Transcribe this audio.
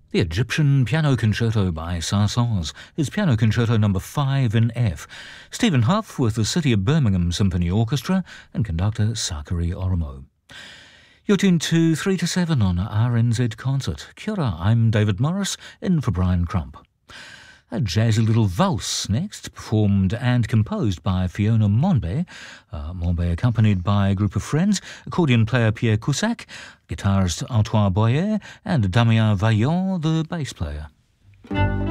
The Egyptian Piano Concerto by Saint-Saëns is Piano Concerto No. 5 in F. Stephen Huff with the City of Birmingham Symphony Orchestra and conductor Sakari Oromo. You're tuned to 3 to 7 on RNZ Concert. Kia ora, I'm David Morris, in for Brian Crump. A jazzy little valse next, performed and composed by Fiona Monbe. Monbe accompanied by a group of friends, accordion player Pierre Coussac, guitarist Antoine Boyer, and Damien Vaillant, the bass player.